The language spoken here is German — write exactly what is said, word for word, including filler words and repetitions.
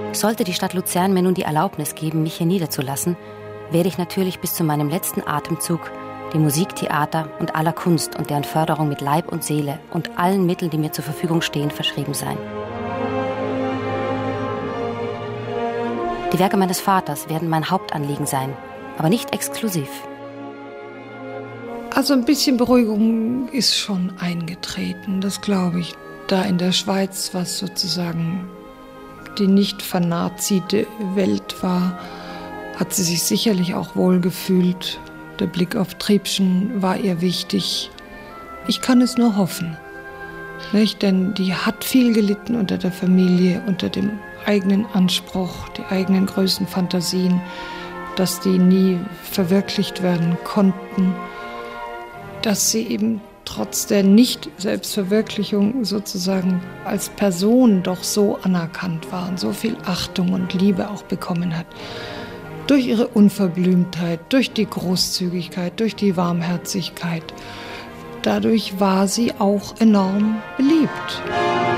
Sollte die Stadt Luzern mir nun die Erlaubnis geben, mich hier niederzulassen, werde ich natürlich bis zu meinem letzten Atemzug die Musik, Theater und aller Kunst und deren Förderung mit Leib und Seele und allen Mitteln, die mir zur Verfügung stehen, verschrieben sein. Die Werke meines Vaters werden mein Hauptanliegen sein, aber nicht exklusiv. Also ein bisschen Beruhigung ist schon eingetreten, das glaube ich. Da in der Schweiz, was sozusagen die nicht vernazite Welt war, hat sie sich sicherlich auch wohl gefühlt. Der Blick auf Triebschen war ihr wichtig. Ich kann es nur hoffen. Nicht? Denn die hat viel gelitten unter der Familie, unter dem eigenen Anspruch, die eigenen größten Fantasien, dass die nie verwirklicht werden konnten. Dass sie eben trotz der Nicht-Selbstverwirklichung sozusagen als Person doch so anerkannt war und so viel Achtung und Liebe auch bekommen hat. Durch ihre Unverblümtheit, durch die Großzügigkeit, durch die Warmherzigkeit. Dadurch war sie auch enorm beliebt.